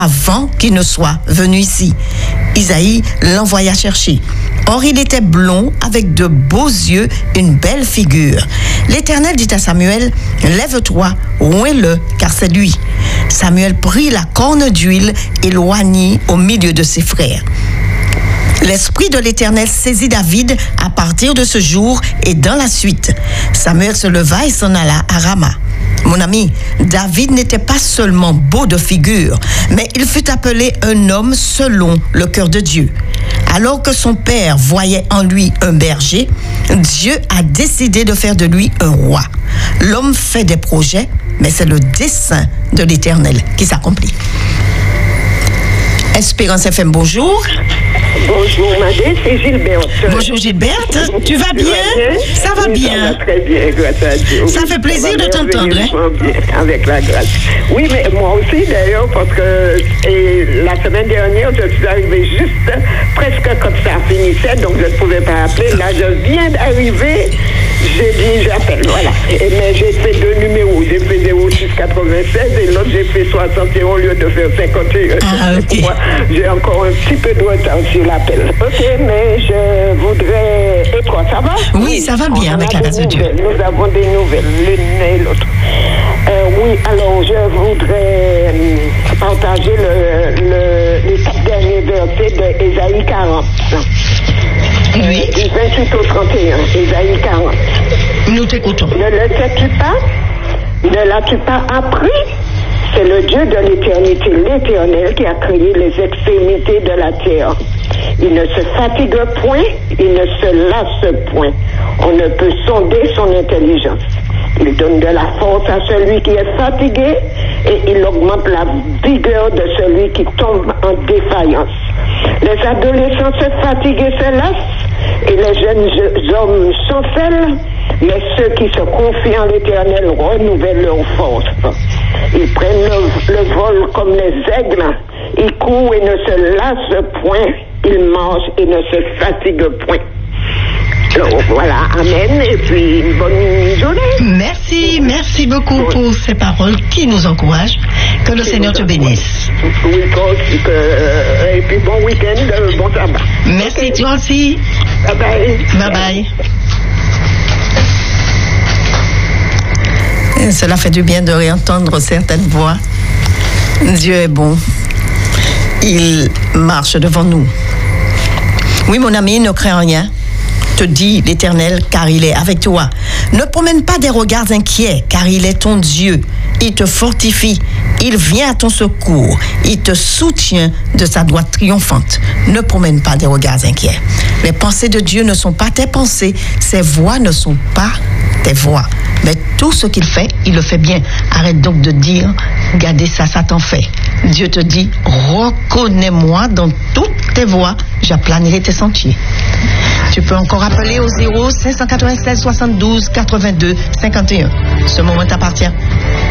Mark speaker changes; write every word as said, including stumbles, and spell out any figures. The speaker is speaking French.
Speaker 1: avant qu'il ne soit venu ici. Isaïe l'envoya chercher. Or, il était blond, avec de beaux yeux, une belle figure. L'Éternel dit à Samuel, « Lève-toi, oins-le, car c'est lui. » Samuel prit la corne d'huile et l'oignit au milieu de ses frères. L'Esprit de l'Éternel saisit David à partir de ce jour et dans la suite. Samuel se leva et s'en alla à Rama. Mon ami, David n'était pas seulement beau de figure, mais il fut appelé un homme selon le cœur de Dieu. Alors que son père voyait en lui un berger, Dieu a décidé de faire de lui un roi. L'homme fait des projets, mais c'est le dessein de l'Éternel qui s'accomplit. Espérance F M, bonjour.
Speaker 2: Bonjour Madé, c'est Gilberte.
Speaker 1: Bonjour Gilberte, tu vas bien? Ça va
Speaker 2: oui,
Speaker 1: bien.
Speaker 2: Ça va très bien, grâce à Dieu.
Speaker 1: Ça
Speaker 2: oui,
Speaker 1: fait plaisir
Speaker 2: ça
Speaker 1: de t'entendre. Hein?
Speaker 2: Bien, avec la grâce. Oui, mais moi aussi d'ailleurs, parce que et la semaine dernière, je suis arrivée juste presque comme ça finissait, donc je ne pouvais pas appeler. Là, je viens d'arriver, j'ai dit j'appelle, voilà. Et, mais j'ai fait deux numéros, j'ai fait zéro six quatre-vingt-seize et l'autre j'ai fait soixante et un au lieu de faire cinquante et un.
Speaker 1: Ah, ok.
Speaker 2: Moi, j'ai encore un petit peu de retard sur l'appel. Ok, mais je voudrais... Et toi, ça va?
Speaker 1: Oui, oui, ça va bien avec la grâce de Dieu.
Speaker 2: Nous avons des nouvelles, l'une et l'autre. Euh, oui, alors je voudrais euh, partager le, le, les quatre derniers versets de Ésaïe quarante.
Speaker 1: Oui.
Speaker 2: Du vingt-huit au trente et un, Ésaïe quarante.
Speaker 1: Nous t'écoutons.
Speaker 2: Ne le sais-tu pas? Ne l'as-tu pas appris? C'est le Dieu de l'éternité, l'Éternel, qui a créé les extrémités de la terre. Il ne se fatigue point, il ne se lasse point. On ne peut sonder son intelligence. Il donne de la force à celui qui est fatigué et il augmente la vigueur de celui qui tombe en défaillance. Les adolescents se fatiguent et se lassent et les jeunes hommes chancellent, mais ceux qui se confient en l'Éternel renouvellent leur force. Ils prennent le, le vol comme les aigles, ils courent et ne se lassent point, ils mangent et ne se fatiguent point. Alors voilà, amen, et puis une bonne journée.
Speaker 1: Merci, merci beaucoup pour ces paroles qui nous encouragent. Que le Seigneur te bénisse.
Speaker 2: Oui, toi aussi, que, et puis bon week-end, bon sabbat.
Speaker 1: Merci, okay. Toi aussi.
Speaker 2: Bye bye.
Speaker 1: Bye bye. Et cela fait du bien de réentendre certaines voix. Dieu est bon. Il marche devant nous. Oui, mon ami, ne crains rien. Te dit l'Éternel, car il est avec toi. Ne promène pas des regards inquiets, car il est ton Dieu. Il te fortifie, il vient à ton secours, il te soutient de sa droite triomphante. Ne promène pas des regards inquiets. Les pensées de Dieu ne sont pas tes pensées, ses voies ne sont pas tes voies. Mais tout ce qu'il fait, il le fait bien. Arrête donc de dire, regardez ça, ça t'en fait. Dieu te dit, reconnais-moi dans toutes tes voies, j'aplanirai tes sentiers. Tu peux encore appeler au zéro cinq cent quatre-vingt-seize soixante-douze quatre-vingt-deux cinquante et un. Ce moment t'appartient.